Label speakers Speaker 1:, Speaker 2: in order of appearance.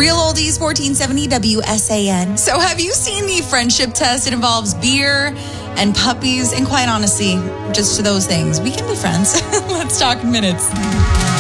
Speaker 1: Real Oldies 1470 WSAN. So have you seen the friendship test? It involves beer and puppies. And quite honestly, just to those things, we can be friends. Let's talk in minutes.